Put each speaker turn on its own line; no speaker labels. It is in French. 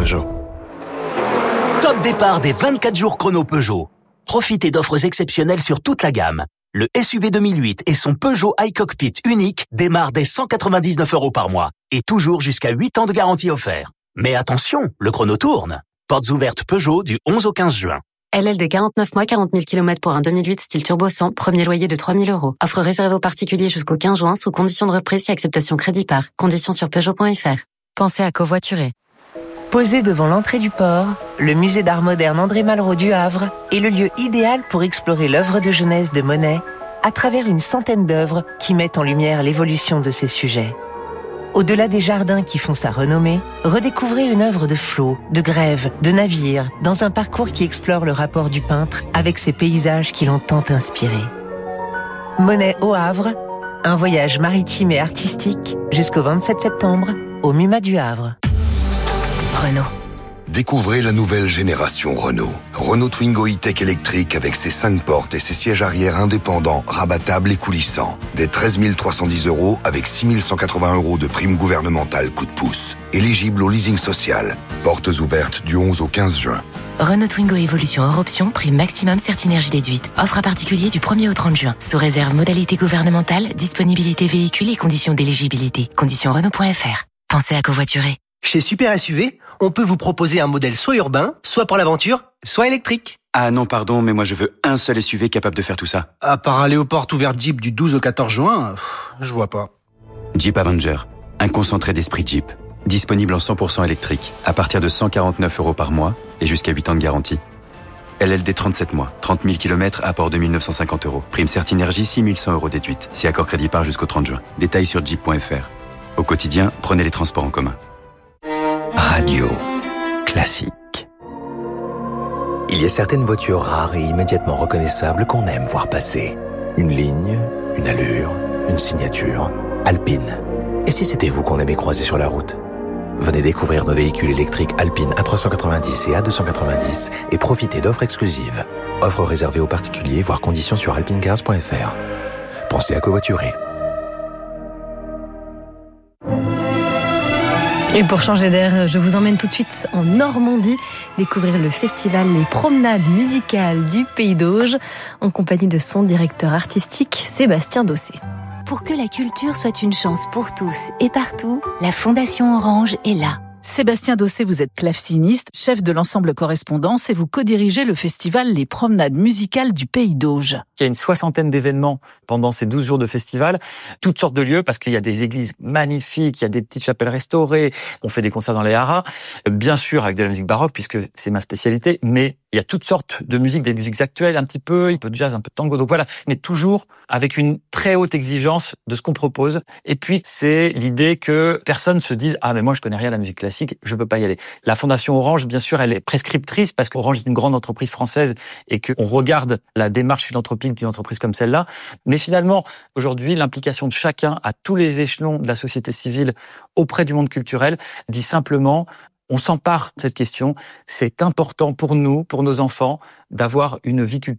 Peugeot. Top départ des 24 jours chrono Peugeot. Profitez d'offres exceptionnelles sur toute la gamme. Le SUV 2008 et son Peugeot iCockpit unique démarrent dès 199 € par mois et toujours jusqu'à 8 ans de garantie offert. Mais attention, le chrono tourne. Portes ouvertes Peugeot du 11 au 15 juin.
LLD 49 mois, 40 000 km pour un 2008 style turbo 100, premier loyer de 3 000 €. Offre réservée aux particuliers jusqu'au 15 juin sous condition de reprise et acceptation crédit par. Conditions sur Peugeot.fr. Pensez à covoiturer.
Posé devant l'entrée du port, le musée d'art moderne André Malraux du Havre est le lieu idéal pour explorer l'œuvre de jeunesse de Monet à travers une centaine d'œuvres qui mettent en lumière l'évolution de ses sujets. Au-delà des jardins qui font sa renommée, redécouvrez une œuvre de flot, de grève, de navire, dans un parcours qui explore le rapport du peintre avec ses paysages qui l'ont tant inspiré. Monet au Havre, un voyage maritime et artistique jusqu'au 27 septembre au MUMA du Havre.
Renault.
Découvrez la nouvelle génération Renault. Renault Twingo E-Tech électrique avec ses 5 portes et ses sièges arrière indépendants, rabattables et coulissants. Dès 13 310 € avec 6 180 € de prime gouvernementale coup de pouce. Éligible au leasing social. Portes ouvertes du 11 au 15 juin.
Renault Twingo Evolution hors option, prime maximum Certinergie déduite. Offre à particulier du 1er au 30 juin. Sous réserve modalité gouvernementale, disponibilité véhicule et conditions d'éligibilité. Conditions Renault.fr. Pensez à covoiturer.
Chez Super SUV, on peut vous proposer un modèle soit urbain, soit pour l'aventure, soit électrique.
Ah non, pardon, mais moi je veux un seul SUV capable de faire tout ça.
À part aller aux portes ouvertes Jeep du 12 au 14 juin, je vois pas.
Jeep Avenger, un concentré d'esprit Jeep. Disponible en 100% électrique, à partir de 149 € par mois et jusqu'à 8 ans de garantie. LLD 37 mois, 30 000 km, apport 2 950 €. Prime Certinergie, 6 100 € déduite. Si accord crédit par jusqu'au 30 juin. Détails sur jeep.fr. Au quotidien, prenez les transports en commun.
Radio classique. Il y a certaines voitures rares et immédiatement reconnaissables qu'on aime voir passer. Une ligne, une allure, une signature. Alpine. Et si c'était vous qu'on aimait croiser sur la route ? Venez découvrir nos véhicules électriques Alpine A390 et A290 et profitez d'offres exclusives. Offres réservées aux particuliers, voire conditions sur alpinecars.fr. Pensez à covoiturer.
Et pour changer d'air, je vous emmène tout de suite en Normandie, découvrir le festival Les Promenades musicales du Pays d'Auge, en compagnie de son directeur artistique, Sébastien Dossé.
Pour que la culture soit une chance pour tous et partout, la Fondation Orange est là.
Sébastien Dossé, vous êtes claveciniste, chef de l'ensemble Correspondance et vous co-dirigez le festival Les Promenades musicales du Pays d'Auge.
Il y a une 60aine d'événements pendant ces 12 jours de festival, toutes sortes de lieux, parce qu'il y a des églises magnifiques, il y a des petites chapelles restaurées, on fait des concerts dans les haras, bien sûr avec de la musique baroque, puisque c'est ma spécialité, mais il y a toutes sortes de musiques, des musiques actuelles un petit peu de jazz, un peu de tango, donc voilà, mais toujours avec une très haute exigence de ce qu'on propose. Et puis, c'est l'idée que personne se dise « Ah, mais moi, je connais rien à la musique classique, je peux pas y aller ». La Fondation Orange, bien sûr, elle est prescriptrice parce qu'Orange est une grande entreprise française et qu'on regarde la démarche philanthropique d'une entreprise comme celle-là. Mais finalement, aujourd'hui, l'implication de chacun à tous les échelons de la société civile auprès du monde culturel dit simplement on s'empare de cette question. C'est important pour nous, pour nos enfants, d'avoir une vie culturelle